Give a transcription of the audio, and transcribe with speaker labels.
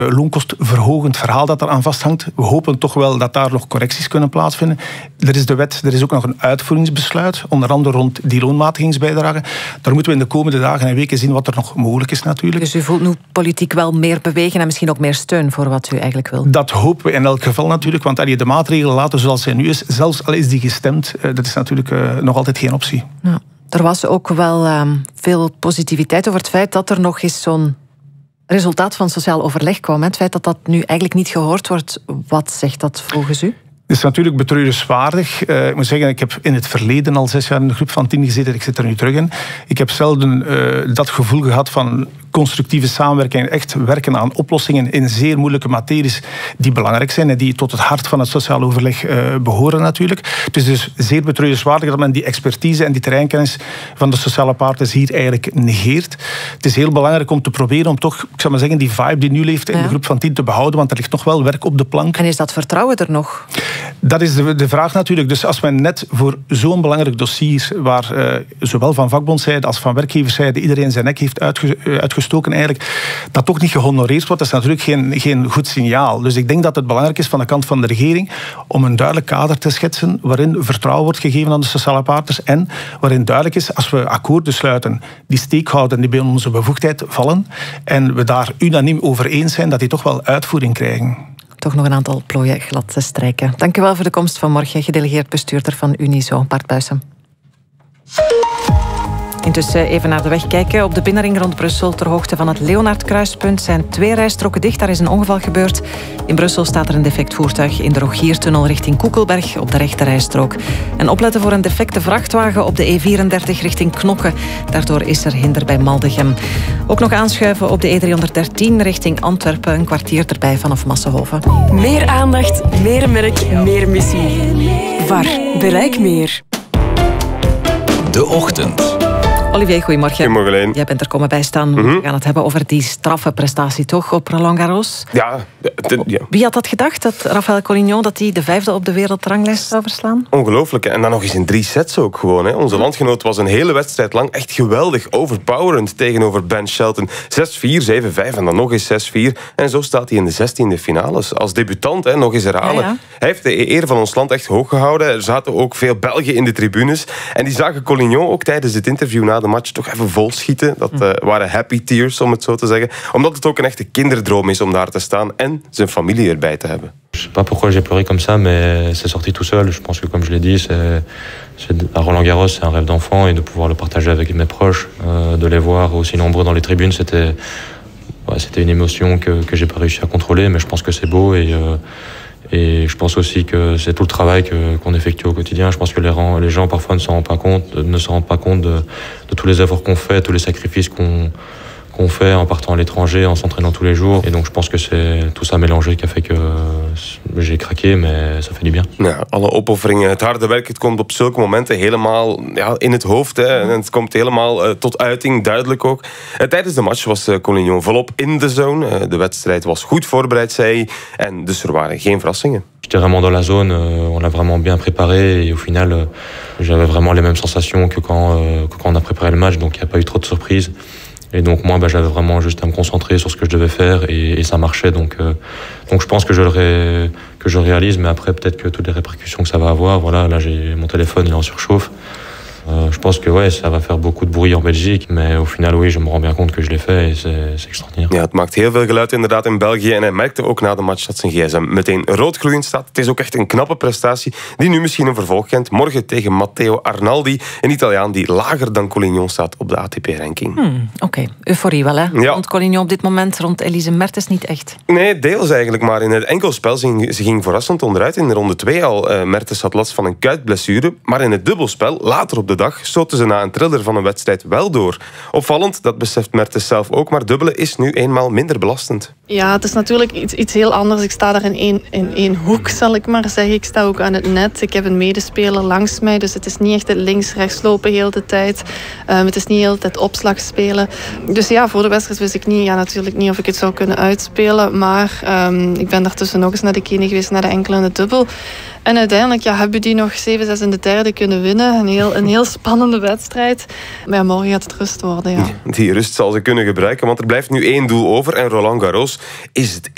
Speaker 1: loonkostverhogend verhaal dat eraan vasthangt. We hopen toch wel dat daar nog correcties kunnen plaatsvinden. Er is de wet, er is ook nog een uitvoeringsbesluit, onder andere rond die loonmatigingsbijdrage. Daar moeten we in de komende dagen en weken zien wat er nog mogelijk is natuurlijk.
Speaker 2: Dus u voelt nu politiek wel meer bewegen en misschien ook meer steun voor wat u eigenlijk wil?
Speaker 1: Dat hopen we in elk geval natuurlijk, want de maatregelen laten zoals zij nu is, zelfs al is die gestemd, dat is natuurlijk nog altijd geen optie.
Speaker 2: Ja. Er was ook wel veel positiviteit over het feit dat er nog eens zo'n resultaat van sociaal overleg kwam. Het feit dat dat nu eigenlijk niet gehoord wordt, wat zegt dat volgens u?
Speaker 1: Het is natuurlijk betreurenswaardig. Ik moet zeggen, ik heb in het verleden al 6 jaar in een groep van 10 gezeten. Ik zit er nu terug in. Ik heb zelden dat gevoel gehad van constructieve samenwerking. Echt werken aan oplossingen in zeer moeilijke materies die belangrijk zijn en die tot het hart van het sociaal overleg behoren natuurlijk. Het is dus zeer betreurenswaardig dat men die expertise en die terreinkennis van de sociale partners hier eigenlijk negeert. Het is heel belangrijk om te proberen om toch, ik zou maar zeggen, die vibe die nu leeft in de groep van 10 te behouden, want er ligt nog wel werk op de plank.
Speaker 2: En is dat vertrouwen er nog?
Speaker 1: Dat is de vraag natuurlijk. Dus als men net voor zo'n belangrijk dossier, waar zowel van vakbondzijde als van werkgeverszijde iedereen zijn nek heeft uitgestoken eigenlijk, dat toch niet gehonoreerd wordt, dat is natuurlijk geen goed signaal. Dus ik denk dat het belangrijk is van de kant van de regering om een duidelijk kader te schetsen waarin vertrouwen wordt gegeven aan de sociale partners en waarin duidelijk is, als we akkoorden sluiten die steek houden, die bij onze bevoegdheid vallen en we daar unaniem over eens zijn, dat die toch wel uitvoering krijgen.
Speaker 2: Toch nog een aantal plooien glad te strijken. Dank u wel voor de komst vanmorgen, gedelegeerd bestuurder van Unizo, Bart Buijsen. Intussen even naar de weg kijken. Op de binnenring rond Brussel, ter hoogte van het Leonardkruispunt, zijn 2 rijstroken dicht. Daar is een ongeval gebeurd. In Brussel staat er een defect voertuig in de Rogiertunnel richting Koekelberg op de rechte rijstrook. En opletten voor een defecte vrachtwagen op de E34 richting Knokke. Daardoor is er hinder bij Maldegem. Ook nog aanschuiven op de E313 richting Antwerpen. Een kwartier erbij vanaf Massenhoven.
Speaker 3: Meer aandacht, meer merk, meer missie. VAR, bereik meer.
Speaker 4: De Ochtend.
Speaker 2: Olivier, goedemorgen.
Speaker 5: Goedemorgen, Leen.
Speaker 2: Jij bent er komen bij staan. We gaan het hebben over die straffe prestatie toch op Roland Garros.
Speaker 5: Ja.
Speaker 2: Wie had dat gedacht, dat Rafael Collignon dat hij de 5e op de wereldranglijst zou verslaan?
Speaker 5: Ongelooflijk. En dan nog eens in 3 sets ook gewoon. Hè. Onze landgenoot was een hele wedstrijd lang echt geweldig overpowerend tegenover Ben Shelton. 6-4, 7-5 en dan nog eens 6-4. En zo staat hij in de 16e finales. Als debutant, nog eens herhalen. Ja. Hij heeft de eer van ons land echt hoog gehouden. Er zaten ook veel Belgen in de tribunes. En die zagen Collignon ook tijdens het interview na de match toch even volschieten. Dat waren happy tears, om het zo te zeggen. Omdat het ook een echte kinderdroom is om daar te staan en zijn familie erbij te hebben.
Speaker 6: Je sais pas pourquoi j'ai pleuré comme ça, mais c'est sorti tout seul. Je pense que, comme je l'ai dit, à Roland Garros, c'est un rêve d'enfant et de pouvoir le partager avec mes proches, de les voir aussi nombreux dans les tribunes, c'était une émotion que j'ai pas réussi à contrôler, mais je pense que c'est beau et je pense aussi que c'est tout le travail qu'on effectue au quotidien. Je pense que les gens parfois ne se rendent pas compte de tous les efforts qu'on fait, tous les sacrifices qu'on fait en partant à l'étranger, en s'entraînant tous les jours. Et donc je pense que c'est tout ça mélangé qui a fait que j'ai craqué, mais ça fait du bien.
Speaker 5: Ja, alle opofferingen, het harde werk, het komt op zulke momenten helemaal in het hoofd. Hè. En het komt helemaal tot uiting, duidelijk ook. Tijdens de match was Collignon volop in de zone. De wedstrijd was goed voorbereid, zei hij. En dus er waren geen verrassingen.
Speaker 6: J'étais vraiment dans la zone, on l'a vraiment bien préparé et au final j'avais vraiment les mêmes sensations que quand on a préparé le match, donc il n'y a pas eu trop de surprises. Et donc moi, j'avais vraiment juste à me concentrer sur ce que je devais faire et ça marchait. Donc je pense que je réalise, mais après peut-être que toutes les répercussions que ça va avoir, voilà, là j'ai mon téléphone, il est en surchauffe. Je pense que ça va faire beaucoup de bruit en Belgique, mais au final, oui, je me rends bien compte que je l'ai fait et c'est extraordinaire.
Speaker 5: Ja, het maakt heel veel geluid inderdaad in België en hij merkte ook na de match dat zijn gsm meteen roodgloeiend staat. Het is ook echt een knappe prestatie die nu misschien een vervolg kent. Morgen tegen Matteo Arnaldi, een Italiaan die lager dan Collignon staat op de ATP-ranking.
Speaker 2: Oké, euforie wel hè? Ja. Rond Collignon op dit moment, rond Elise Mertens niet echt.
Speaker 5: Nee, deels eigenlijk, maar in het enkelspel ze ging verrassend onderuit. In de ronde 2 al. Mertens had last van een kuitblessure, maar in het dubbelspel, later op de dag, stoten ze na een thriller van een wedstrijd wel door. Opvallend, dat beseft Mertens zelf ook, maar dubbelen is nu eenmaal minder belastend.
Speaker 7: Ja, het is natuurlijk iets heel anders. Ik sta daar in één hoek, zal ik maar zeggen. Ik sta ook aan het net. Ik heb een medespeler langs mij, dus het is niet echt het links-rechts lopen heel de tijd. Het is niet heel de tijd opslag spelen. Dus ja, voor de wedstrijd wist ik natuurlijk niet of ik het zou kunnen uitspelen, maar ik ben daartussen nog eens naar de kine geweest, naar de enkel en de dubbel. En uiteindelijk hebben we die nog 7-6 in de derde kunnen winnen. Een heel spannende wedstrijd. Maar ja, morgen gaat het rust worden. Ja.
Speaker 5: Die rust zal ze kunnen gebruiken, want er blijft nu 1 doel over. En Roland Garros is het